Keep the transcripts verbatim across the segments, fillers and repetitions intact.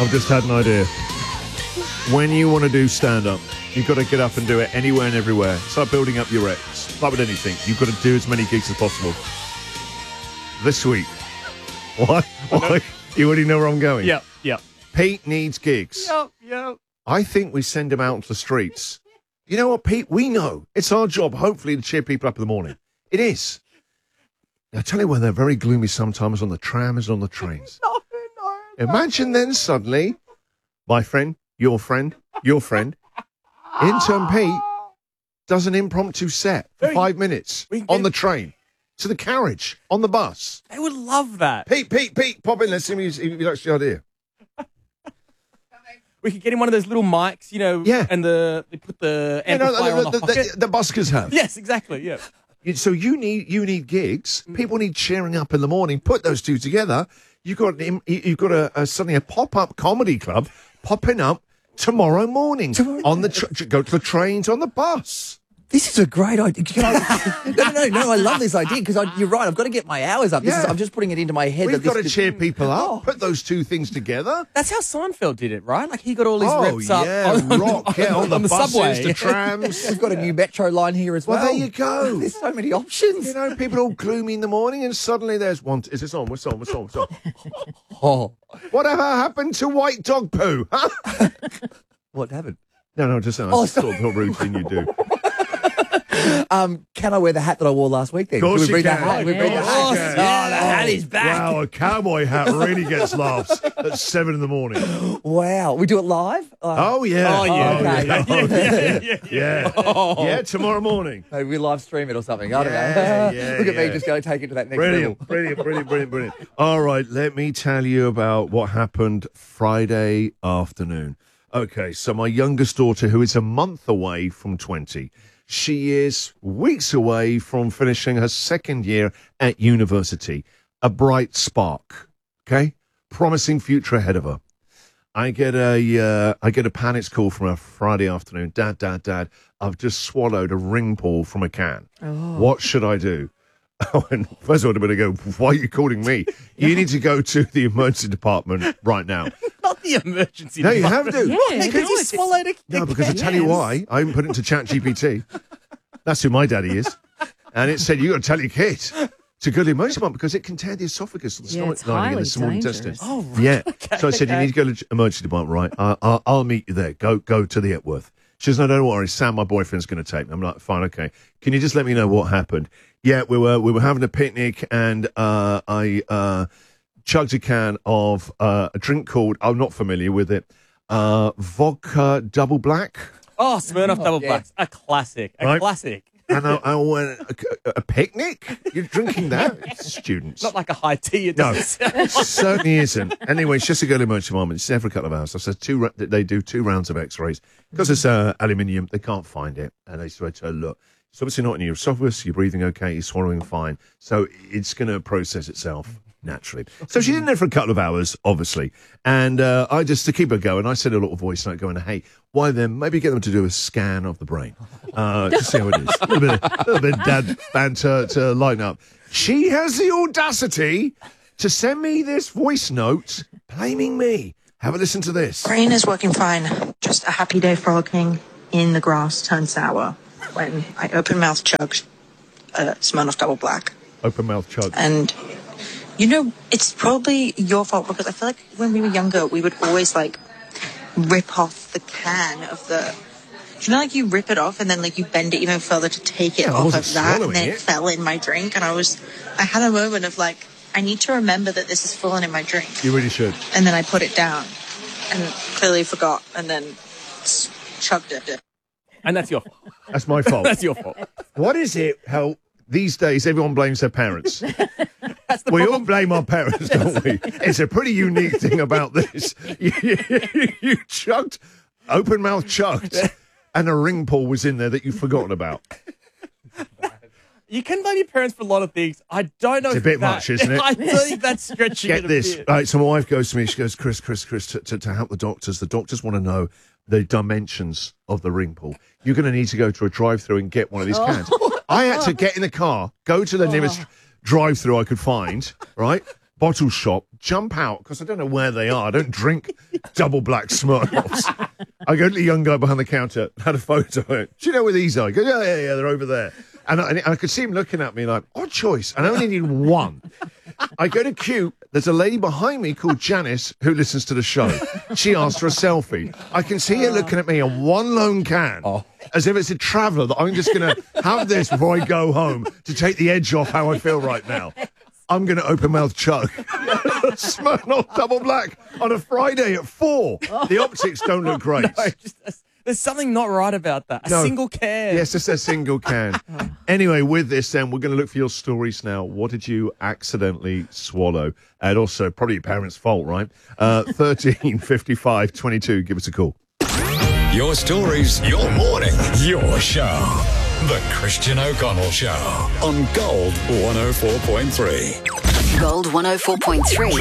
I've just had an idea. When you want to do stand-up, you've got to get up and do it anywhere and everywhere. Start building up your reps. Like with anything, you've got to do as many gigs as possible. This week. What? Why? You already know where I'm going? Yep, yep. Pete needs gigs. Yep, yep. I think we send him out into the streets. You know what, Pete? We know. It's our job, hopefully, to cheer people up in the morning. It is. I tell you when they're very gloomy sometimes on the trams and on the trains. No, no, no. Imagine then suddenly, my friend, your friend, your friend, intern Pete does an impromptu set for Very- five minutes we can on get- the train, to the carriage, on the bus. They would love that. Pete, Pete, Pete, pop in. Let's see if he likes the idea. We could get him one of those little mics, you know, Yeah. and the they put the You know, amplifier on the, the, the, pocket. the, the buskers have. Yes, exactly, yeah. You- So you need you need gigs. People need cheering up in the morning. Put those two together. You've got an im- you- you've got a, a suddenly a pop up comedy club popping up tomorrow morning Tomorrow- on the tr- go to the trains on the bus. This is a great idea. Can I, no, no, no, no. I love this idea because you're right. I've got to get my hours up. This is, Yeah. I'm just putting it into my head. We've that this got to could- cheer people up. Oh. Put those two things together. That's how Seinfeld did it, right? Like he got all his Oh reps up yeah, on, rock yeah, on, the, on the buses, subway. the trams. We've got a new metro line here as well. Well, there you go. There's so many options. You know, people all gloomy in the morning, and suddenly there's one. Is this on? What's on? What's on? What's on? Oh, Whatever happened to white dog poo? Huh? what happened? No, no, just that's Oh, the sort of routine you do. Um, can I wear the hat that I wore last week then? Of course Can we you bring can. the hat? We bring the Of hat. course you Oh, can. the hat is back. Wow, a cowboy hat really gets laughs at seven in the morning. Wow. We do it live? Uh, Oh yeah. Oh, yeah. Okay. yeah. Oh, yeah, yeah, yeah. Oh. Yeah, tomorrow morning. Maybe we live stream it or something. I don't Yeah, know. yeah, Look at yeah. me just go take it to that next Brilliant, level. brilliant, brilliant, brilliant, brilliant. All right, let me tell you about what happened Friday afternoon. Okay, so my youngest daughter, who is a month away from twenty, she is weeks away from finishing her second year at university. A bright spark, okay? Promising future ahead of her. I get a, uh, I get a panic call from her Friday afternoon. Dad, dad, dad, I've just swallowed a ring ball from a can. What should I do? Oh, and first of all, I'm going to go, why are you calling me? You need to go to the emergency department right now. Not the emergency. No, you have department. to. Yeah, Because you swallowed a No, because I tell you why. I haven't put it into Chat G P T. That's who my daddy is. And it said, you got to tell your kid to go to the emergency department because it can tear the esophagus and the Yeah, stomach it's lining and highly the small intestine. dangerous. Oh, right. Yeah. Okay, So I said, okay. you need to go to the emergency department, right? I, I, I'll meet you there. Go go to the Epworth. She says, no, don't worry. Sam, my boyfriend's going to take me. I'm like, fine, okay. Can you just let me know what happened? Yeah, we were we were having a picnic and uh, I uh, chugged a can of uh, a drink called, I'm not familiar with it, uh, vodka double black. Oh, Smirnoff Double yeah. Blacks. A classic. A Right. classic. And I, I went, a, a picnic? You're drinking that? It's students. Not like a high tea. It No, doesn't sound it certainly isn't. Anyway, it's just a girl emergency moment. It's there for a couple of hours. I said two. ra- They do two rounds of X-rays because it's uh, aluminium. They can't find it, and they said to her, "Look, it's obviously not in your esophagus. You're breathing okay. You're swallowing fine. So it's going to process itself naturally." So she's in there for a couple of hours, obviously, and uh, I just to keep her going. I said a little voice note going, "Hey, why then? Maybe get them to do a scan of the brain uh, to see how it is. A little bit, a little bit of dad banter to lighten up." She has the audacity to send me this voice note blaming me. Have a listen to this. Brain is working fine. Just a happy day frolicking in the grass turned sour when I open mouth chugged a Smirnoff Double Black. Open mouth chug. And, you know, it's probably your fault because I feel like when we were younger, we would always, like, rip off the can of the... Do you know, like, you rip it off and then, like, you bend it even further to take it Yeah, I off wasn't of that, and swallowing then it. it fell in my drink, and I was... I had a moment of, like, I need to remember that this has fallen in my drink. You really should. And then I put it down and clearly forgot and then s- chugged it. And that's your fault. That's my fault. That's your fault. What is it? How these days everyone blames their parents. That's the We all problem. blame our parents, don't we? It's a pretty unique thing about this. You, you, you chugged, open mouth chugged, and a ring pull was in there that you've forgotten about. You can blame your parents for a lot of things. I don't know. It's a if bit that- much, isn't it? I think that's stretching Get it a this. bit. Right, so my wife goes to me, she goes, Chris, Chris, Chris, to, to, to help the doctors, the doctors want to know the dimensions of the ring pull. You're going to need to go to a drive-through and get one of these cans. I had to get in the car, go to the nearest drive-through I could find, right? bottle shop, jump out, because I don't know where they are. I don't drink double black Smirnoffs. I go to the young guy behind the counter, had a photo. Do you know where these are? I go, yeah, yeah, yeah, they're over there. And I, and I could see him looking at me like, odd choice. And I only need one. I go to queue. There's a lady behind me called Janice who listens to the show. She asked for a selfie. I can see her looking at me on one lone can, oh. as if it's a traveller that I'm just going to have this before I go home to take the edge off how I feel right now. I'm going to open mouth chug. Smirnoff double black on a Friday at four. The optics don't look great. No, just, there's something not right about that. A no. single can. Yes, it's a single can. Anyway, with this, then, we're going to look for your stories now. What did you accidentally swallow? And also, probably your parents' fault, right? Uh, thirteen fifty-five twenty-two. Give us a call. Your stories, your morning, your show. The Christian O'Connell Show on Gold one oh four point three. Gold one oh four point three.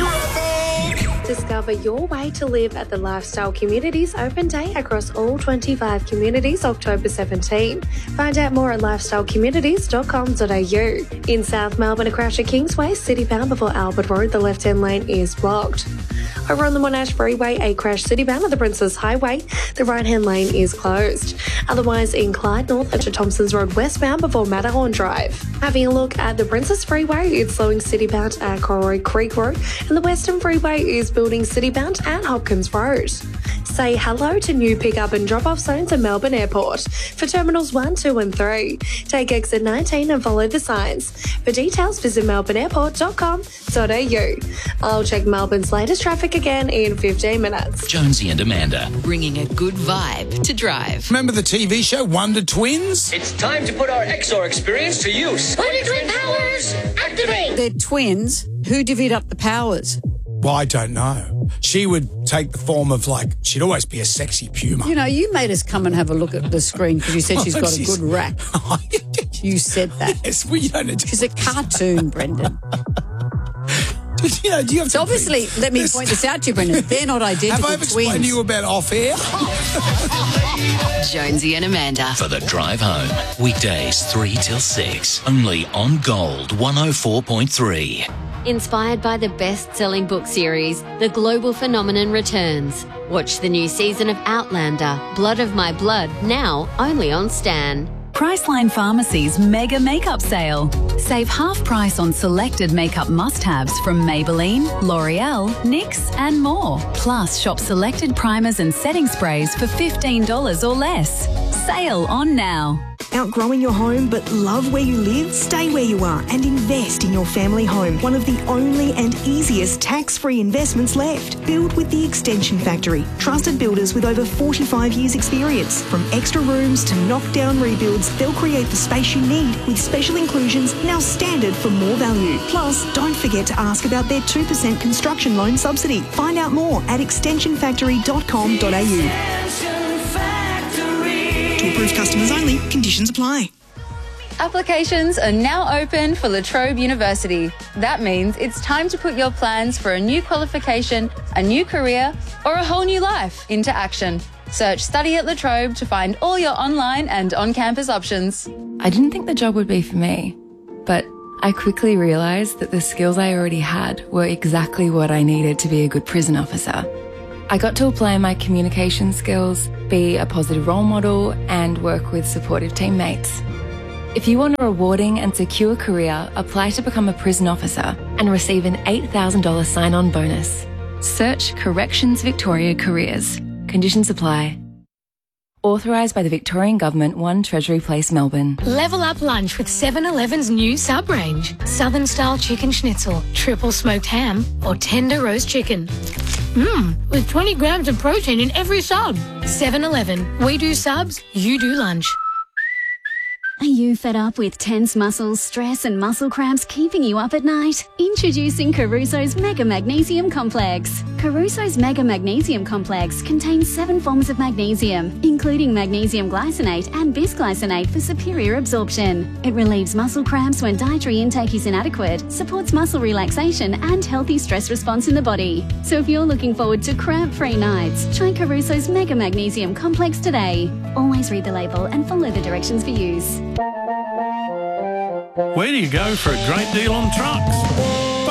Discover your way to live at the Lifestyle Communities Open Day across all twenty-five communities October seventeenth. Find out more at lifestyle communities dot com dot a u. In South Melbourne, across the Kingsway, citybound before Albert Road, the left-hand lane is blocked. Over on the Monash Freeway, a crash citybound of the Princess Highway, the right-hand lane is closed. Otherwise, in Clyde, north of Thompson's Road westbound before Matterhorn Drive. Having a look at the Princess Freeway, it's slowing citybound at Corroy Creek Road, and the Western Freeway is building citybound at Hopkins Road. Say hello to new pick-up and drop-off zones at Melbourne Airport for Terminals one, two and three. Take exit nineteen and follow the signs. For details, visit melbourne airport dot com dot a u. I'll check Melbourne's latest traffic again in fifteen minutes. Jonesy and Amanda, bringing a good vibe to drive. Remember the T V show Wonder Twins? It's time to put our X R experience to use. Wonder Twin powers, activate! They're twins. Who divvied up the powers? Well, I don't know. She would take the form of, like, she'd always be a sexy puma. You know, you made us come and have a look at the screen because you said Oh, she's got a she's- good rack. You said that. Yes, well, you don't know. She's a cartoon, Brendan. You know, do you have So to obviously, let me This- point this out to you, Brendan. They're not identical Have I ever explained twins. to you about off air? Jonesy and Amanda. For the drive home, weekdays three till six, only on Gold one oh four point three. Inspired by the best-selling book series, The Global Phenomenon returns. Watch the new season of Outlander, Blood of My Blood, now only on Stan. Priceline Pharmacy's mega makeup sale. Save half price on selected makeup must-haves from Maybelline, L'Oreal, N Y X and more. Plus, shop selected primers and setting sprays for fifteen dollars or less. Sale on now. Outgrowing your home but love where you live? Stay where you are and invest in your family home. One of the only and easiest tax-free investments left. Build with the Extension Factory. Trusted builders with over forty-five years experience. From extra rooms to knock-down rebuilds, they'll create the space you need with special inclusions now standard for more value. Plus, don't forget to ask about their two percent construction loan subsidy. Find out more at extension factory dot com dot a u. To approved customers only. Conditions apply. Applications are now open for La Trobe University. That means it's time to put your plans for a new qualification, a new career, or a whole new life into action. Search Study at La Trobe to find all your online and on-campus options. I didn't think the job would be for me, but I quickly realised that the skills I already had were exactly what I needed to be a good prison officer. I got to apply my communication skills, be a positive role model, and work with supportive teammates. If you want a rewarding and secure career, apply to become a prison officer and receive an eight thousand dollars sign-on bonus. Search Corrections Victoria Careers. Conditions apply. Authorised by the Victorian Government, one Treasury Place, Melbourne. Level up lunch with seven eleven's new sub-range. Southern-style chicken schnitzel, triple smoked ham, or tender roast chicken. Mmm, with twenty grams of protein in every sub. seven eleven. We do subs, you do lunch. Are you fed up with tense muscles, stress and muscle cramps keeping you up at night? Introducing Caruso's Mega Magnesium Complex. Caruso's Mega Magnesium Complex contains seven forms of magnesium, including magnesium glycinate and bisglycinate for superior absorption. It relieves muscle cramps when dietary intake is inadequate, supports muscle relaxation and healthy stress response in the body. So if you're looking forward to cramp-free nights, try Caruso's Mega Magnesium Complex today. Always read the label and follow the directions for use. Where do you go for a great deal on trucks? But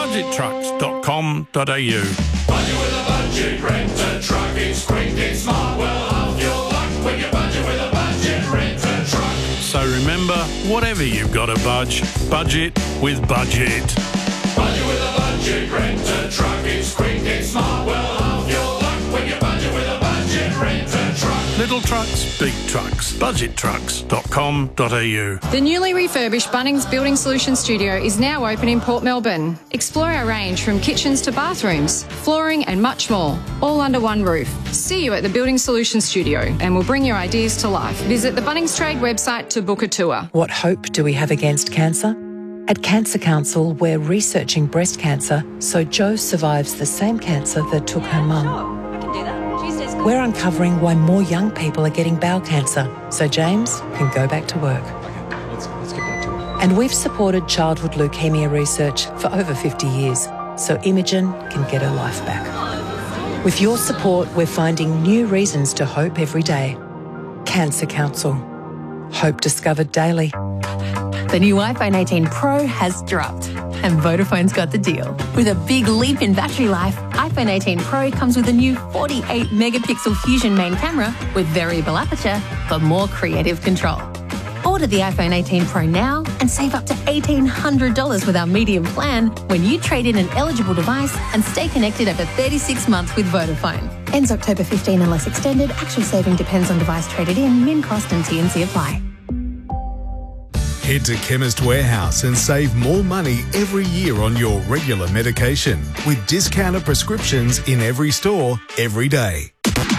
budget trucks dot com dot a u. Budget with a budget, rent a truck. It's quick, it's smart, well off your luck. When you budget with a budget, rent a truck. So remember, whatever you've got to budge, budget with Budget. Budget with a budget, rent a truck. It's quick, it's smart, well off your luck. When you budget with a budget, rent a truck. Little trucks, big trucks. budget trucks dot com dot a u. The newly refurbished Bunnings Building Solutions Studio is now open in Port Melbourne. Explore our range from kitchens to bathrooms, flooring and much more, all under one roof. See you at the Building Solutions Studio and we'll bring your ideas to life. Visit the Bunnings Trade website to book a tour. What hope do we have against cancer? At Cancer Council, we're researching breast cancer so Jo survives the same cancer that took her mum. We're uncovering why more young people are getting bowel cancer so James can go back to work. Let's, let's get back to it. And we've supported childhood leukemia research for over fifty years so Imogen can get her life back. With your support, we're finding new reasons to hope every day. Cancer Council. Hope discovered daily. The new iPhone eighteen Pro has dropped, and Vodafone's got the deal. With a big leap in battery life, iPhone eighteen Pro comes with a new forty-eight megapixel Fusion main camera with variable aperture for more creative control. Order the iPhone eighteen Pro now and save up to eighteen hundred dollars with our medium plan when you trade in an eligible device and stay connected over thirty-six months with Vodafone. Ends October fifteenth unless extended. Actual saving depends on device traded in. Min cost and T and C apply. Head to Chemist Warehouse and save more money every year on your regular medication with discounted prescriptions in every store, every day.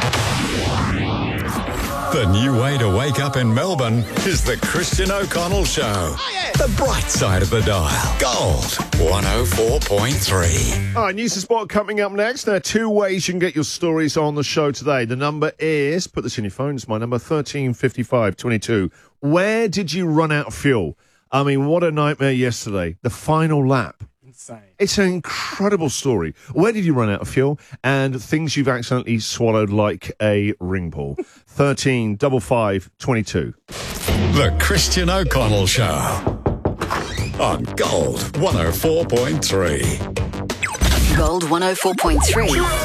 The new way to wake up in Melbourne is the Christian O'Connell Show. Oh, yeah. The bright side of the dial. Gold one oh four point three. All right, news and sport coming up next. There are two ways you can get your stories on the show today. The number is, put this in your phone, it's my number, thirteen fifty-five twenty-two. Where did you run out of fuel? I mean, what a nightmare yesterday. The final lap. Insane. It's an incredible story. Where did you run out of fuel? And things you've accidentally swallowed like a ring ball. thirteen five five twenty-two. The Christian O'Connell Show. On Gold one oh four point three. Gold one oh four point three.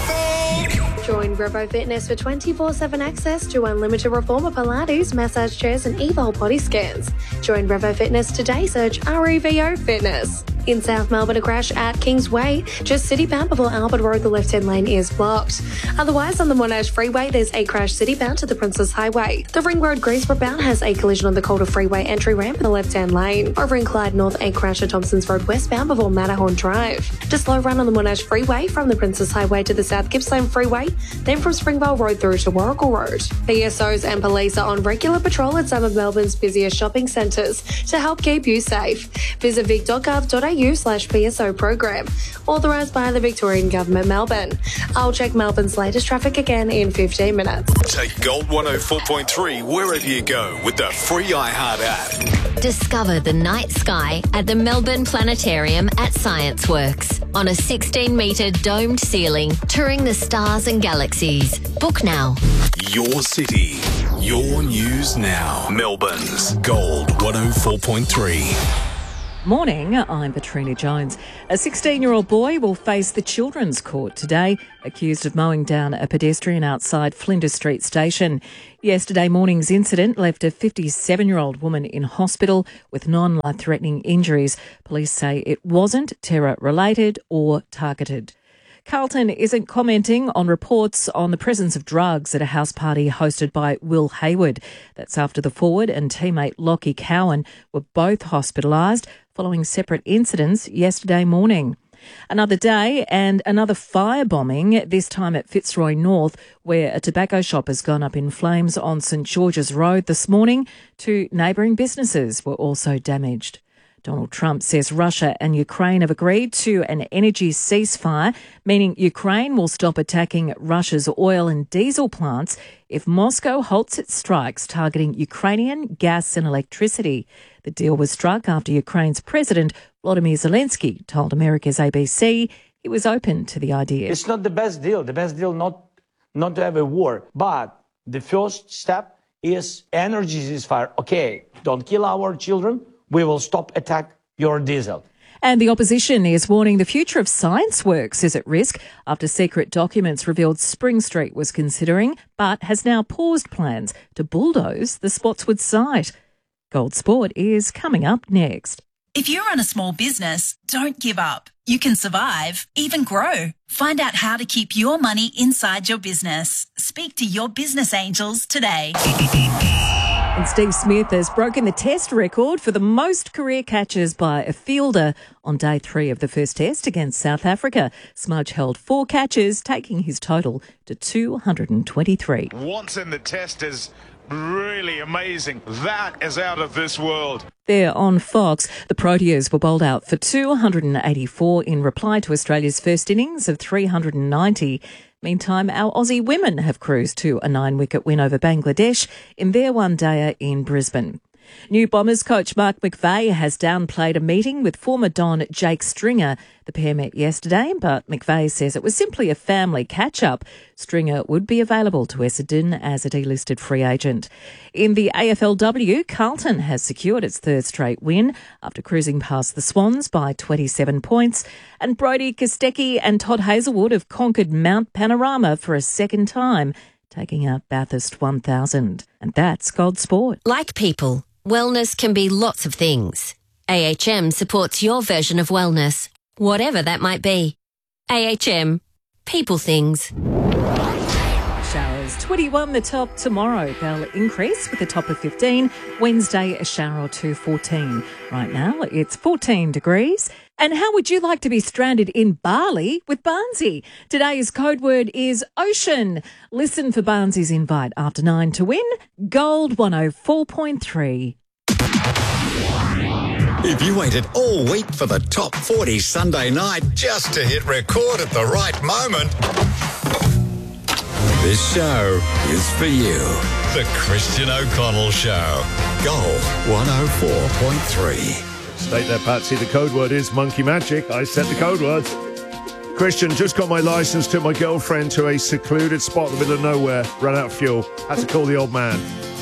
Join Revo Fitness for twenty-four seven access to unlimited reformer Pilates, massage chairs and Evolve body scans. Join Revo Fitness today, search R E V O Fitness. In South Melbourne, a crash at Kingsway. Just city bound before Albert Road, the left-hand lane is blocked. Otherwise, on the Monash Freeway, there's a crash city bound to the Princess Highway. The Ring Road Greensboro bound has a collision on the Calder Freeway entry ramp in the left-hand lane. Over in Clyde North, a crash at Thompsons Road westbound before Matterhorn Drive. Just slow run on the Monash Freeway from the Princess Highway to the South Gippsland Freeway, then from Springvale Road through to Warrigal Road. P S Os and police are on regular patrol at some of Melbourne's busiest shopping centres to help keep you safe. Visit vic dot gov dot a u slash P S O program. Authorised by the Victorian Government, Melbourne. I'll check Melbourne's latest traffic again in fifteen minutes. Take Gold one oh four point three wherever you go with the free iHeart app. Discover the night sky at the Melbourne Planetarium at Science Works. On a sixteen metre domed ceiling, touring the stars and galaxies. Book now. Your city, your news now. Melbourne's Gold one oh four point three. Morning, I'm Patrina Jones. A sixteen-year-old boy will face the Children's Court today, accused of mowing down a pedestrian outside Flinders Street Station. Yesterday morning's incident left a fifty-seven-year-old woman in hospital with non-life-threatening injuries. Police say it wasn't terror-related or targeted. Carlton isn't commenting on reports on the presence of drugs at a house party hosted by Will Hayward. That's after the forward and teammate Lockie Cowan were both hospitalised following separate incidents yesterday morning. Another day and another firebombing, this time at Fitzroy North, where a tobacco shop has gone up in flames on St George's Road this morning. Two neighbouring businesses were also damaged. Donald Trump says Russia and Ukraine have agreed to an energy ceasefire, meaning Ukraine will stop attacking Russia's oil and diesel plants if Moscow halts its strikes targeting Ukrainian gas and electricity. The deal was struck after Ukraine's President Volodymyr Zelensky told America's A B C he was open to the idea. It's not the best deal. The best deal not, not to have a war. But the first step is energy ceasefire. Okay, don't kill our children. We will stop attack your diesel. And the opposition is warning the future of science works is at risk after secret documents revealed Spring Street was considering, but has now paused plans to bulldoze the Spotswood site. Gold Sport is coming up next. If you run a small business, don't give up. You can survive, even grow. Find out how to keep your money inside your business. Speak to your business angels today. And Steve Smith has broken the test record for the most career catches by a fielder on day three of the first test against South Africa. Smudge held four catches, taking his total to two hundred twenty-three. What's in the test is really amazing. That is out of this world. There on Fox, the Proteas were bowled out for two hundred eighty-four in reply to Australia's first innings of three hundred ninety. Meantime, our Aussie women have cruised to a nine-wicket win over Bangladesh in their one-dayer in Brisbane. New Bombers coach Mark McVeigh has downplayed a meeting with former Don Jake Stringer. The pair met yesterday, but McVeigh says it was simply a family catch-up. Stringer would be available to Essendon as a delisted free agent. In the A F L W, Carlton has secured its third straight win after cruising past the Swans by twenty-seven points. And Brodie Kostecki and Todd Hazelwood have conquered Mount Panorama for a second time, taking out Bathurst one thousand. And that's Gold Sport. Like people, wellness can be lots of things. A H M supports your version of wellness, whatever that might be. A H M, people things. Showers, twenty-one the top tomorrow. They'll increase with a top of fifteen. Wednesday, a shower or two, fourteen. Right now, it's fourteen degrees. And how would you like to be stranded in Bali with Barnsey? Today's code word is ocean. Listen for Barnsey's invite after nine to win Gold one oh four point three. If you waited all week for the top forty Sunday night just to hit record at the right moment, this show is for you. The Christian O'Connell Show. Gold one oh four point three. State there, Patsy. The code word is monkey magic. I set the code words. Christian, just got my licence, took my girlfriend to a secluded spot in the middle of nowhere, ran out of fuel, had to call the old man.